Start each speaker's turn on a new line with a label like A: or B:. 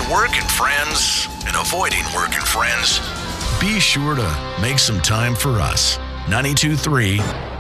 A: work and friends and avoiding work and friends, be sure to make some time for us. 92.3